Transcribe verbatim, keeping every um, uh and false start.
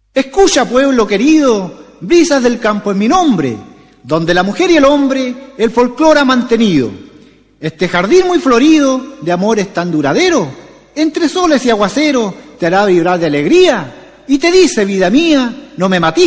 Escucha, pueblo querido, brisas del campo en mi nombre, donde la mujer y el hombre el folclore ha mantenido. Este jardín muy florido, de amores tan duraderos, entre soles y aguaceros, te hará vibrar de alegría, y te dice, vida mía, no me matís